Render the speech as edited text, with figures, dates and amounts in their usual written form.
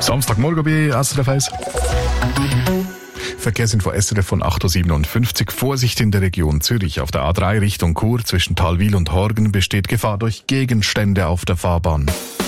Samstagmorgen bei SRF 1. Verkehrsinfo SRF von 8.57 Uhr. Vorsicht in der Region Zürich. Auf der A3 Richtung Chur zwischen Talwil und Horgen besteht Gefahr durch Gegenstände auf der Fahrbahn.